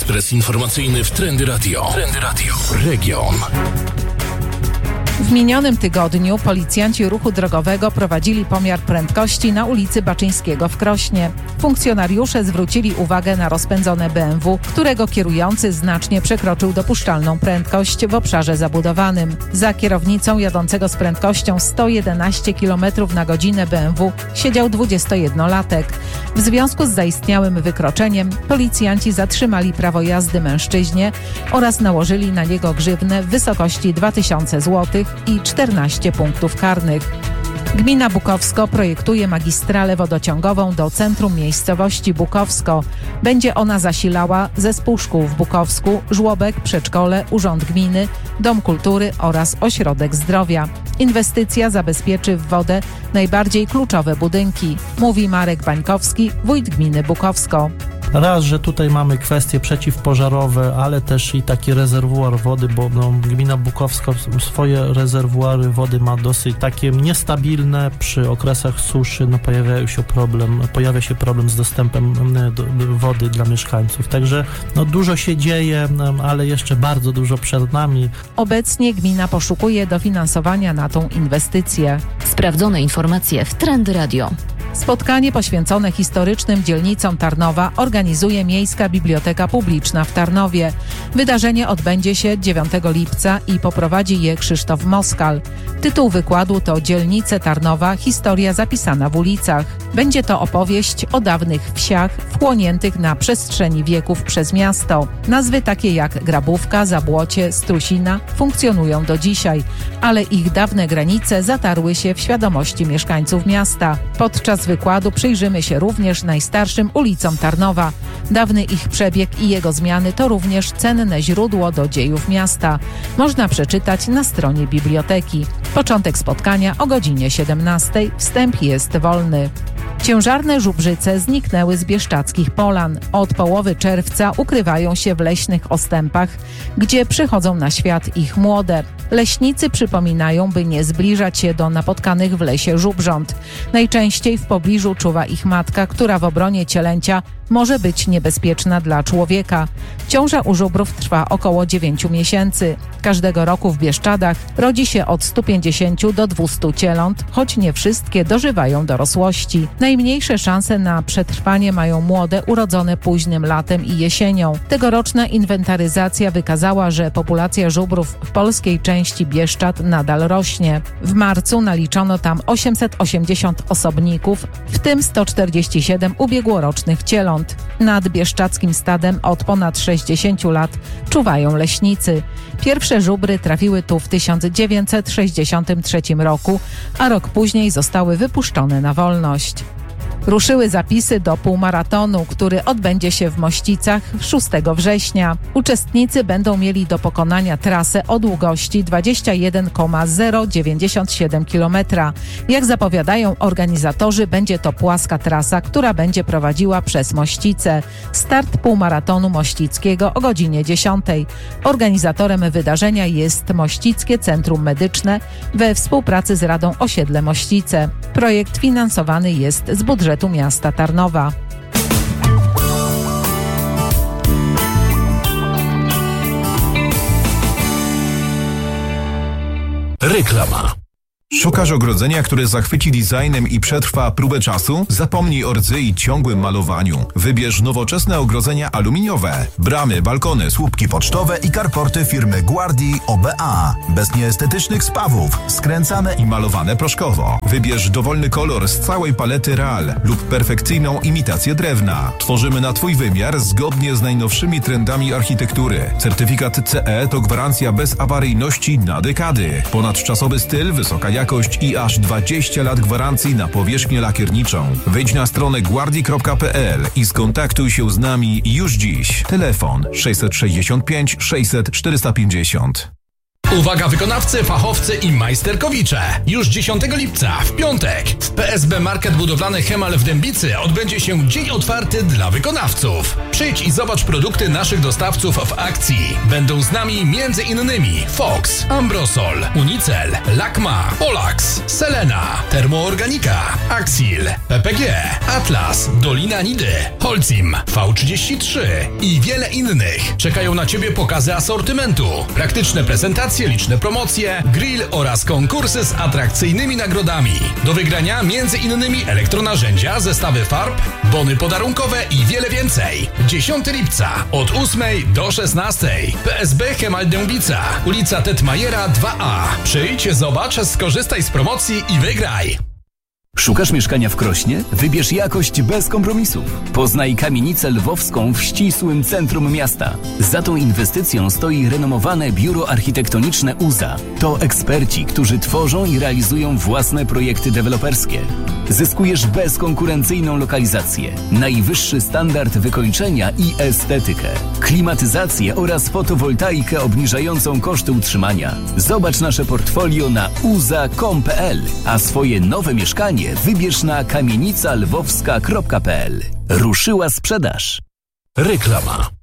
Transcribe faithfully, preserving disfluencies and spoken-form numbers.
Ekspres informacyjny w Trendy Radio. Trendy Radio. Region. W minionym tygodniu policjanci ruchu drogowego prowadzili pomiar prędkości na ulicy Baczyńskiego w Krośnie. Funkcjonariusze zwrócili uwagę na rozpędzone B M W, którego kierujący znacznie przekroczył dopuszczalną prędkość w obszarze zabudowanym. Za kierownicą jadącego z prędkością sto jedenaście kilometrów na godzinę B M W siedział dwudziestojednolatek. W związku z zaistniałym wykroczeniem policjanci zatrzymali prawo jazdy mężczyźnie oraz nałożyli na niego grzywnę w wysokości dwa tysiące złotych i czternaście punktów karnych. Gmina Bukowsko projektuje magistralę wodociągową do centrum miejscowości Bukowsko. Będzie ona zasilała zespół szkół w Bukowsku, żłobek, przedszkole, urząd gminy, dom kultury oraz ośrodek zdrowia. Inwestycja zabezpieczy w wodę najbardziej kluczowe budynki, mówi Marek Bańkowski, wójt gminy Bukowsko. Raz, że tutaj mamy kwestie przeciwpożarowe, ale też i taki rezerwuar wody, bo no, gmina Bukowska swoje rezerwuary wody ma dosyć takie niestabilne. Przy okresach suszy no, pojawia się problem, pojawia się problem z dostępem do, do wody dla mieszkańców. Także no, dużo się dzieje, ale jeszcze bardzo dużo przed nami. Obecnie gmina poszukuje dofinansowania na tą inwestycję. Sprawdzone informacje w Trendy Radio. Spotkanie poświęcone historycznym dzielnicom Tarnowa organizuje Miejska Biblioteka Publiczna w Tarnowie. Wydarzenie odbędzie się dziewiątego lipca i poprowadzi je Krzysztof Moskal. Tytuł wykładu to Dzielnice Tarnowa – historia zapisana w ulicach. Będzie to opowieść o dawnych wsiach wchłoniętych na przestrzeni wieków przez miasto. Nazwy takie jak Grabówka, Zabłocie, Strusina funkcjonują do dzisiaj, ale ich dawne granice zatarły się w świadomości mieszkańców miasta. Podczas wykładu przyjrzymy się również najstarszym ulicom Tarnowa. Dawny ich przebieg i jego zmiany to również cenne źródło do dziejów miasta. Można przeczytać na stronie biblioteki. Początek spotkania o godzinie siedemnastej. Wstęp jest wolny. Ciężarne żubrzyce zniknęły z bieszczadzkich polan. Od połowy czerwca ukrywają się w leśnych ostępach, gdzie przychodzą na świat ich młode. Leśnicy przypominają, by nie zbliżać się do napotkanych w lesie żubrząt. Najczęściej w pobliżu czuwa ich matka, która w obronie cielęcia może być niebezpieczna dla człowieka. Ciąża u żubrów trwa około dziewięciu miesięcy. Każdego roku w Bieszczadach rodzi się od stu pięćdziesięciu do dwustu cieląt, choć nie wszystkie dożywają dorosłości. Najmniejsze szanse na przetrwanie mają młode urodzone późnym latem i jesienią. Tegoroczna inwentaryzacja wykazała, że populacja żubrów w polskiej części Bieszczad nadal rośnie. W marcu naliczono tam osiemset osiemdziesiąt osobników, w tym sto czterdzieści siedem ubiegłorocznych cieląt. Nad bieszczadzkim stadem od ponad sześćdziesięciu lat czuwają leśnicy. Pierwsze żubry trafiły tu w tysiąc dziewięćset sześćdziesiątym trzecim roku, a rok później zostały wypuszczone na wolność. Ruszyły zapisy do półmaratonu, który odbędzie się w Mościcach szóstego września. Uczestnicy będą mieli do pokonania trasę o długości dwadzieścia jeden przecinek zero dziewięćdziesiąt siedem kilometra. Jak zapowiadają organizatorzy, będzie to płaska trasa, która będzie prowadziła przez Mościce. Start półmaratonu mościckiego o godzinie dziesiątej. Organizatorem wydarzenia jest Mościckie Centrum Medyczne we współpracy z Radą Osiedle Mościce. Projekt finansowany jest z budżetu miasta Tarnowa. Reklama. Szukasz ogrodzenia, które zachwyci designem i przetrwa próbę czasu? Zapomnij o rdzy i ciągłym malowaniu. Wybierz nowoczesne ogrodzenia aluminiowe. Bramy, balkony, słupki pocztowe i karporty firmy Guardi O B A. Bez nieestetycznych spawów. Skręcane i malowane proszkowo. Wybierz dowolny kolor z całej palety Real lub perfekcyjną imitację drewna. Tworzymy na Twój wymiar zgodnie z najnowszymi trendami architektury. Certyfikat C E to gwarancja bezawaryjności na dekady. Ponadczasowy styl, wysoka jakość i aż dwadzieścia lat gwarancji na powierzchnię lakierniczą. Wejdź na stronę guardi kropka p l i skontaktuj się z nami już dziś. Telefon sześćset sześćdziesiąt pięć sześćset czterysta pięćdziesiąt. Uwaga wykonawcy, fachowcy i majsterkowicze. Już dziesiątego lipca, w piątek, w P S B Market Budowlany Hemal w Dębicy odbędzie się dzień otwarty dla wykonawców. Przyjdź i zobacz produkty naszych dostawców w akcji. Będą z nami między innymi Fox, Ambrosol, Unicel, Lakma, Polax, Selena, Termoorganika, Axil, P P G, Atlas, Dolina Nidy, Holcim, V trzydzieści trzy i wiele innych. Czekają na Ciebie pokazy asortymentu, praktyczne prezentacje, liczne promocje, grill oraz konkursy z atrakcyjnymi nagrodami. Do wygrania między innymi elektronarzędzia, zestawy farb, bony podarunkowe i wiele więcej. dziesiątego lipca od ósmej do szesnastej. P S B Hemal Dębica, ulica Tetmajera dwa A. Przyjdź, zobacz, skorzystaj z promocji i wygraj. Szukasz mieszkania w Krośnie? Wybierz jakość bez kompromisów. Poznaj kamienicę lwowską w ścisłym centrum miasta. Za tą inwestycją stoi renomowane biuro architektoniczne U Z A. To eksperci, którzy tworzą i realizują własne projekty deweloperskie. Zyskujesz bezkonkurencyjną lokalizację, najwyższy standard wykończenia i estetykę, klimatyzację oraz fotowoltaikę obniżającą koszty utrzymania. Zobacz nasze portfolio na u z a kropka com kropka p l, a swoje nowe mieszkanie wybierz na kamienica lwowska kropka p l. Ruszyła sprzedaż. Reklama.